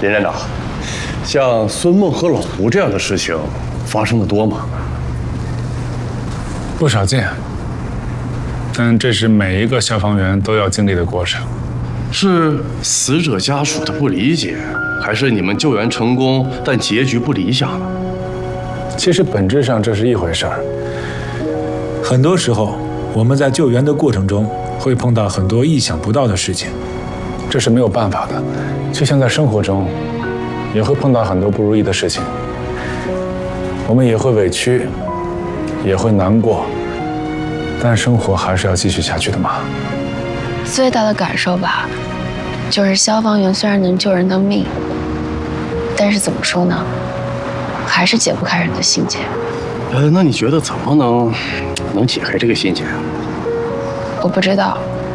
林站长，像孙梦和老胡这样的事情发生的多吗？ 不少见，但这是每一个消防员都要经历的过程。 是死者家属的不理解，还是你们救援成功但结局不理想呢？ 其实本质上这是一回事儿。很多时候，我们在救援的过程中会碰到很多意想不到的事情，这是没有办法的。就像在生活中，也会碰到很多不如意的事情，我们也会委屈，也会难过，但生活还是要继续下去的嘛。 最大的感受吧，就是消防员虽然能救人的命，但是怎么说呢，还是解不开人的心结。 那你觉得怎么能解开这个心结啊？ 我不知道。